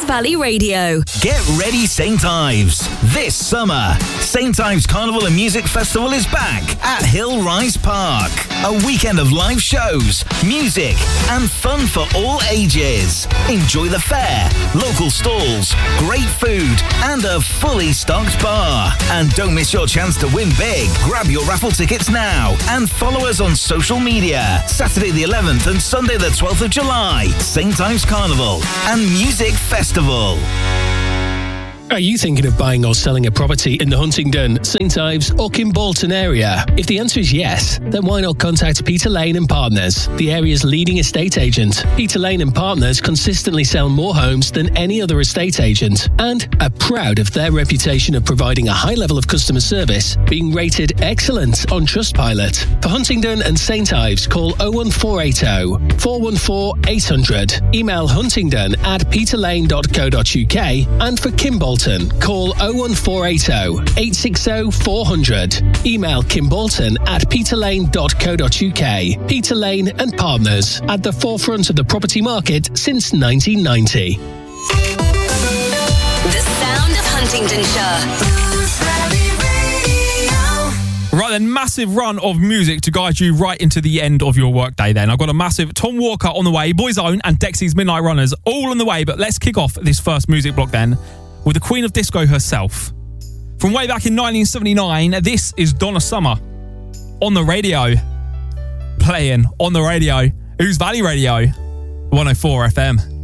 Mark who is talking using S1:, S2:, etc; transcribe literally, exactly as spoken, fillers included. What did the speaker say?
S1: Valley Radio.
S2: Get ready, Saint Ives. This summer, Saint Ives Carnival and Music Festival is back at Hill Rise Park. A weekend of live shows, music, and fun for all ages. Enjoy the fair, local stalls, great food, and a fully stocked bar. And don't miss your chance to win big. Grab your raffle tickets now and follow us on social media. Saturday the eleventh and Sunday the twelfth of July, Saint Ives Carnival and Music Festival.
S3: Are you thinking of buying or selling a property in the Huntingdon, Saint Ives or Kimbolton area? If the answer is yes, then why not contact Peter Lane and Partners, the area's leading estate agent. Peter Lane and Partners consistently sell more homes than any other estate agent and are proud of their reputation of providing a high level of customer service, being rated excellent on Trustpilot. For Huntingdon and Saint Ives, call oh one four eight oh, four one four, eight hundred. Email huntingdon at peterlane dot co dot uk, and for Kimbolton, call oh one four eight oh, eight six oh, four hundred. Email kimbolton at peterlane dot co dot uk. Peter Lane and Partners, at the forefront of the property market since nineteen ninety.
S1: The sound of Huntingdonshire.
S4: Right then, massive run of music to guide you right into the end of your workday then. I've got a massive Tom Walker on the way, Boyzone and Dexy's Midnight Runners all on the way, but let's kick off this first music block then with the Queen of Disco herself. From way back in nineteen seventy-nine, this is Donna Summer on the radio. Playing on the radio. Who's Valley Radio? one oh four F M.